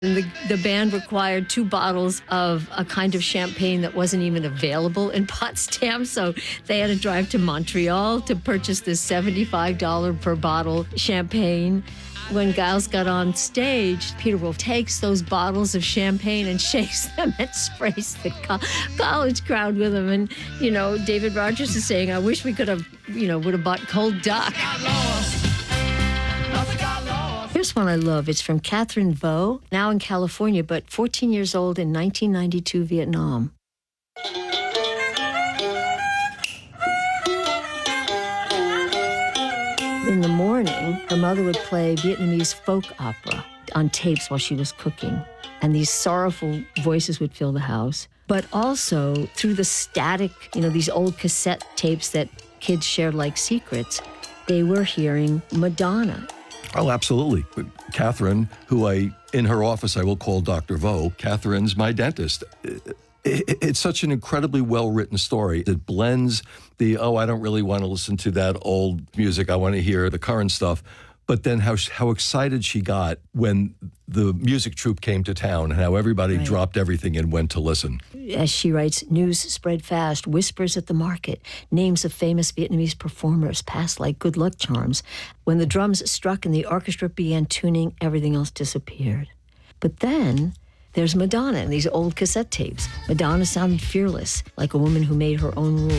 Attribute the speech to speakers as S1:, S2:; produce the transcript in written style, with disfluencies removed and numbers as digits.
S1: And the band required 2 bottles of a kind of champagne that wasn't even available in Potsdam, so they had to drive to Montreal to purchase this $75 per bottle champagne. When Giles got on stage, Peter Wolf takes those bottles of champagne and shakes them and sprays the college crowd with them. And, David Rogers is saying, I wish we could have, would have bought cold duck. Here's one I love. It's from Catherine Vo, now in California, but 14 years old in 1992 Vietnam. In the morning, her mother would play Vietnamese folk opera on tapes while she was cooking. And these sorrowful voices would fill the house. But also, through the static, these old cassette tapes that kids shared like secrets, they were hearing Madonna.
S2: Oh, absolutely. Catherine, who in her office, I will call Dr. Vo, Catherine's my dentist. It's such an incredibly well-written story. It blends I don't really want to listen to that old music. I want to hear the current stuff. But then how excited she got when the music troupe came to town and how everybody dropped everything and went to listen.
S1: As she writes, news spread fast, whispers at the market, names of famous Vietnamese performers passed like good luck charms. When the drums struck and the orchestra began tuning, everything else disappeared. But then there's Madonna in these old cassette tapes. Madonna sounded fearless, like a woman who made her own rules.